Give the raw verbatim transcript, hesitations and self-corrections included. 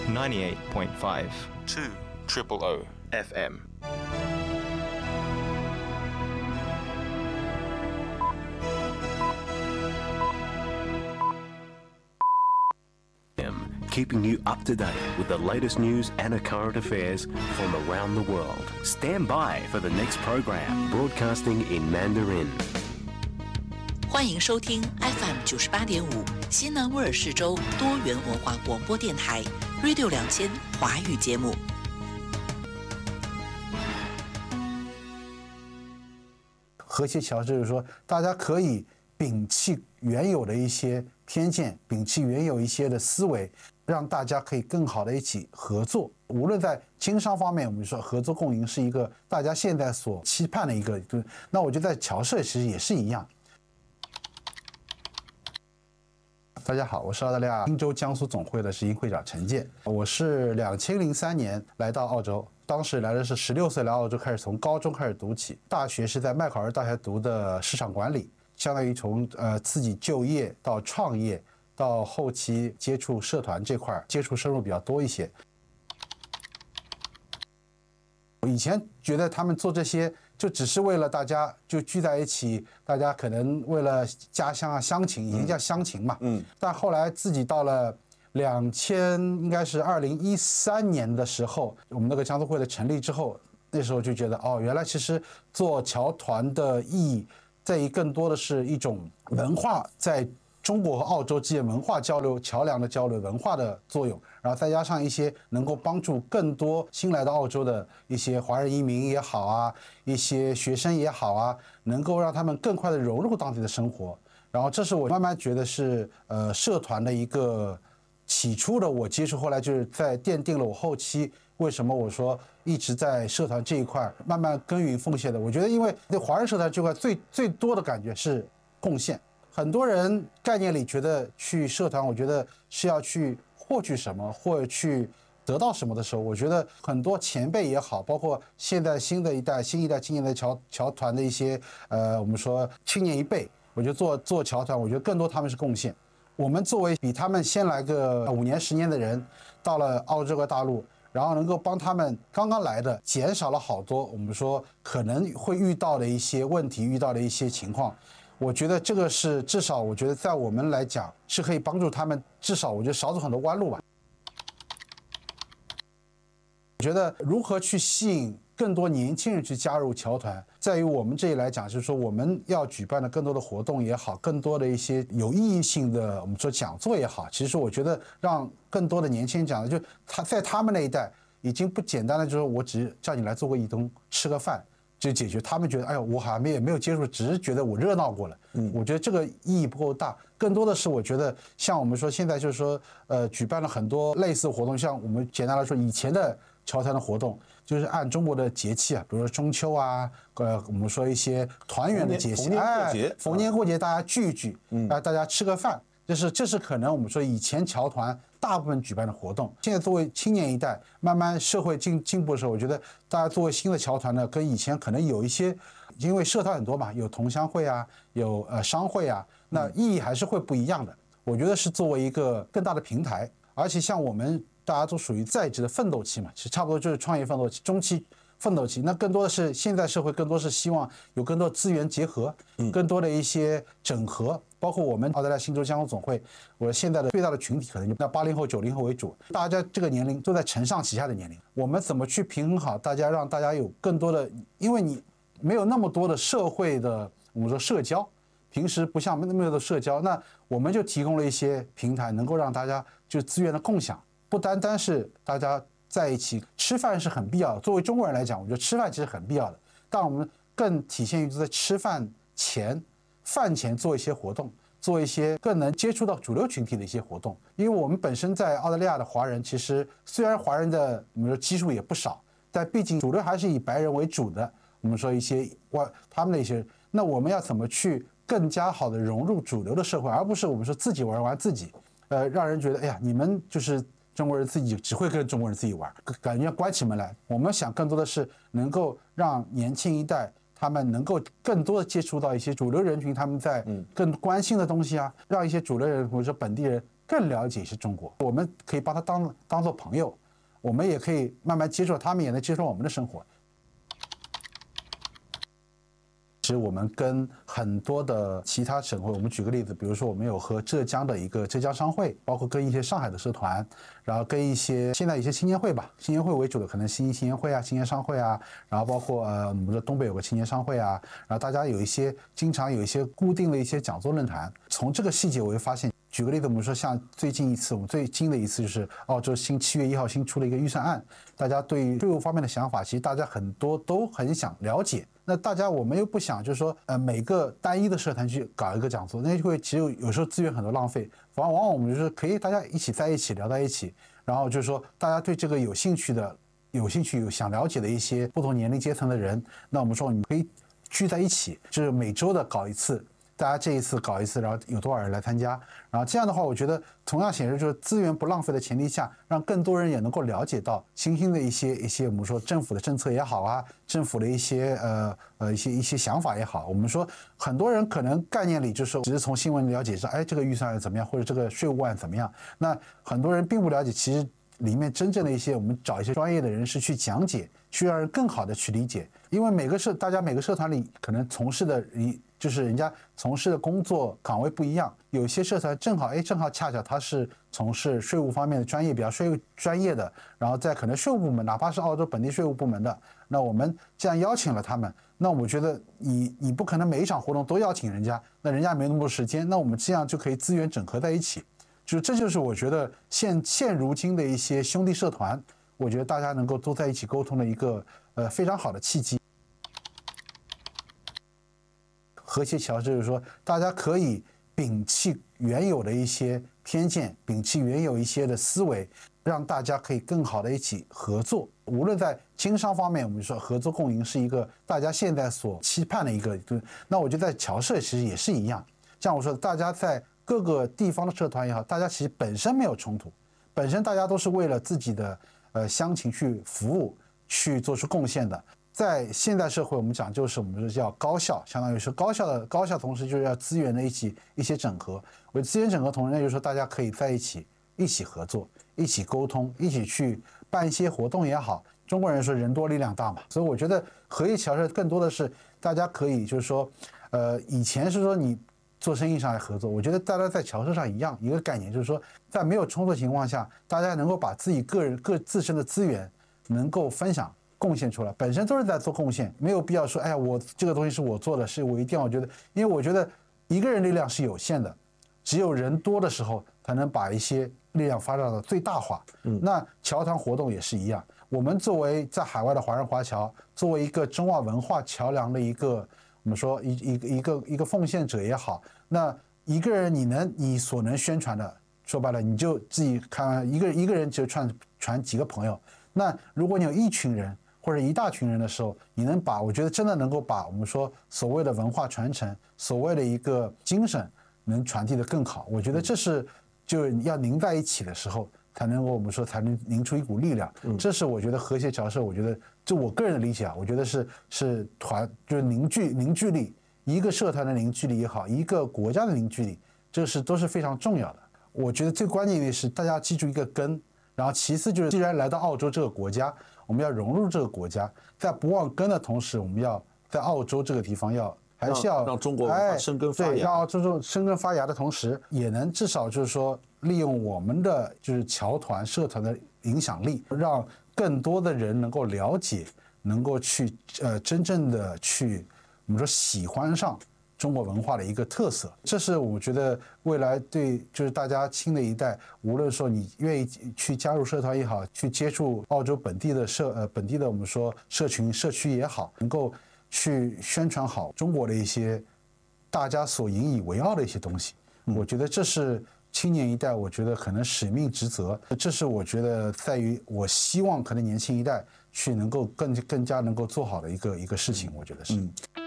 ninety-eight point five two triple O F M. Keeping you up to date with the latest news and current affairs from around the world. Stand by for the next program, broadcasting in Mandarin. 欢迎收听 F M 九十八点五西南威尔士州多元文化广播电台 Radio 两千华语节目。 和谐桥就是说，大家可以摒弃原有的一些偏见，摒弃原有一些的思维，让大家可以更好的一起合作。无论在经商方面，我们说合作共赢是一个大家现在所期盼的一个，那我觉得在侨社其实也是一样。大家好，我是澳大利亚宾州江苏总会的执行会长陈健。我是两千零三年来到澳洲，当时来的是十六岁来澳洲，开始从高中开始读起，大学是在麦考尔大学读的市场管理，相当于从呃自己就业到创业到后期接触社团这块接触深入比较多一些。我以前觉得他们做这些就只是为了大家就聚在一起，大家可能为了家乡啊乡情，以前叫乡情嘛，嗯，但后来自己到了两千应该是二零一三年的时候，我们那个江苏会的成立之后，那时候就觉得哦，原来其实做侨团的意义在于更多的是一种文化在中国和澳洲之间文化交流、桥梁的交流、文化的作用，然后再加上一些能够帮助更多新来到澳洲的一些华人移民也好啊，一些学生也好啊，能够让他们更快的融入当地的生活。然后这是我慢慢觉得是呃社团的一个起初的我接触，后来就是在奠定了我后期为什么我说一直在社团这一块慢慢耕耘奉献的。我觉得因为对华人社团这块最最多的感觉是贡献。很多人概念里觉得去社团，我觉得是要去获取什么或者去得到什么的时候，我觉得很多前辈也好，包括现在新的一代、新一代青年的侨侨团的一些呃，我们说青年一辈，我觉得做做侨团，我觉得更多他们是贡献。我们作为比他们先来个五年、十年的人，到了澳洲和大陆，然后能够帮他们刚刚来的减少了好多我们说可能会遇到的一些问题、遇到的一些情况。我觉得这个是至少，我觉得在我们来讲是可以帮助他们，至少我觉得少走很多弯路吧。我觉得如何去吸引更多年轻人去加入侨团，在于我们这里来讲，就是说我们要举办的更多的活动也好，更多的一些有意义性的我们说讲座也好，其实我觉得让更多的年轻人讲的，就他在他们那一代已经不简单的就是我只叫你来做个义工吃个饭就解决，他们觉得哎呦我好像也没有接触，只是觉得我热闹过了。嗯，我觉得这个意义不够大，更多的是我觉得像我们说现在就是说呃举办了很多类似的活动，像我们简单来说以前的侨团的活动，就是按中国的节气啊，比如说中秋啊，呃我们说一些团圆的节气，哎，逢年过节大家聚一聚，嗯，啊大家吃个饭。就是这是可能我们说以前侨团大部分举办的活动，现在作为青年一代慢慢社会进进步的时候，我觉得大家作为新的侨团呢，跟以前可能有一些，因为社团很多嘛，有同乡会啊，有呃商会啊，那意义还是会不一样的。我觉得是作为一个更大的平台，而且像我们大家都属于在职的奋斗期嘛，其实差不多就是创业奋斗期、中期奋斗期，那更多的是现在社会更多是希望有更多资源结合，更多的一些整合。包括我们澳大利亚新州江苏总会，我现在的最大的群体可能就那八零后、九零后为主，大家这个年龄都在承上启下的年龄，我们怎么去平衡好大家，让大家有更多的，因为你没有那么多的社会的我们说社交，平时不像那么多的社交，那我们就提供了一些平台，能够让大家就资源的共享，不单单是大家在一起吃饭是很必要的。作为中国人来讲，我觉得吃饭其实很必要的，但我们更体现于在吃饭前。饭前做一些活动，做一些更能接触到主流群体的一些活动。因为我们本身在澳大利亚的华人，其实虽然华人的我们说基数也不少，但毕竟主流还是以白人为主的。我们说一些外他们的一些，那我们要怎么去更加好的融入主流的社会，而不是我们说自己玩玩自己，呃，让人觉得哎呀，你们就是中国人自己只会跟中国人自己玩，感觉关起门来。我们想更多的是能够让年轻一代。他们能够更多的接触到一些主流人群，他们在更关心的东西啊，让一些主流人或者说本地人更了解一些中国，我们可以把他当当做朋友，我们也可以慢慢接受他们，也能接受我们的生活。其实我们跟很多的其他省会，我们举个例子，比如说我们有和浙江的一个浙江商会，包括跟一些上海的社团，然后跟一些现在一些青年会吧，青年会为主的可能新青年会啊、青年商会啊，然后包括呃我们的东北有个青年商会啊，然后大家有一些经常有一些固定的一些讲座论坛。从这个细节我会发现，举个例子，我们说像最近一次，我们最近的一次就是澳洲新七月一号新出了一个预算案，大家对于税务方面的想法，其实大家很多都很想了解。那大家我们又不想就是说，呃，每个单一的社团去搞一个讲座，那就会其实有时候资源很多浪费。往往我们就是可以大家一起在一起聊在一起，然后就是说大家对这个有兴趣的、有兴趣有想了解的一些不同年龄阶层的人，那我们说你可以聚在一起，就是每周的搞一次。大家这一次搞一次，然后有多少人来参加？然后这样的话，我觉得同样显示就是资源不浪费的前提下，让更多人也能够了解到新兴的一些一些我们说政府的政策也好啊，政府的一些呃呃一些一些想法也好。我们说很多人可能概念里就是只是从新闻了解说，哎，这个预算案怎么样，或者这个税务案怎么样。那很多人并不了解，其实里面真正的一些我们找一些专业的人士去讲解，去让人更好的去理解。因为每个社大家每个社团里可能从事的一。就是人家从事的工作岗位不一样，有些社团正好哎，正好恰巧他是从事税务方面的专业，比较税务专业的，然后在可能税务部门，哪怕是澳洲本地税务部门的，那我们这样邀请了他们，那我觉得你你不可能每一场活动都邀请人家，那人家没那么多时间，那我们这样就可以资源整合在一起，就这就是我觉得现现如今的一些兄弟社团，我觉得大家能够都在一起沟通的一个呃非常好的契机。和谐桥就是说，大家可以摒弃原有的一些偏见，摒弃原有一些的思维，让大家可以更好的一起合作。无论在经商方面，我们说合作共赢是一个大家现在所期盼的一个。那我觉得在侨社其实也是一样。像我说的，大家在各个地方的社团也好，大家其实本身没有冲突，本身大家都是为了自己的呃乡情去服务，去做出贡献的。在现代社会，我们讲究是我们说叫高效，相当于是高效的高效，同时就是要资源的一起一些整合。我资源整合同时，那就是说大家可以在一起一起合作，一起沟通，一起去办一些活动也好。中国人说人多力量大嘛，所以我觉得合一侨社更多的是大家可以就是说，呃，以前是说你做生意上来合作，我觉得大家在侨社上一样一个概念，就是说在没有冲突的情况下，大家能够把自己个人各自身的资源能够分享。贡献出来，本身都是在做贡献，没有必要说，哎呀，我这个东西是我做的，是我一定要觉得，因为我觉得一个人力量是有限的，只有人多的时候才能把一些力量发展到最大化。嗯，那侨团活动也是一样，我们作为在海外的华人华侨，作为一个中澳文化桥梁的一个，我们说一一个一个一个奉献者也好，那一个人你能你所能宣传的，说白了，你就自己看一个一个人就传传几个朋友，那如果你有一群人。或者一大群人的时候，你能把我觉得真的能够把我们说所谓的文化传承，所谓的一个精神能传递得更好。我觉得这是就要拧在一起的时候，才能够我们说才能凝出一股力量。这是我觉得和谐侨社，我觉得就我个人的理解啊，我觉得是是团就是凝聚凝聚力，一个社团的凝聚力也好，一个国家的凝聚力，这是都是非常重要的。我觉得最关键的是大家记住一个根，然后其次就是既然来到澳洲这个国家。我们要融入这个国家，在不忘根的同时，我们要在澳洲这个地方要还是要让中国文化生根发芽， 对，让澳洲生根发芽的同时，也能至少就是说利用我们的就是侨团社团的影响力，让更多的人能够了解，能够去呃真正的去我们说喜欢上中国文化的一个特色。这是我觉得未来对就是大家新的一代，无论说你愿意去加入社团也好，去接触澳洲本地的社呃本地的我们说社群社区也好，能够去宣传好中国的一些大家所引以为傲的一些东西。我觉得这是青年一代，我觉得可能使命职责，这是我觉得在于我希望可能年轻一代去能够更更加能够做好的一个一个事情，我觉得是。嗯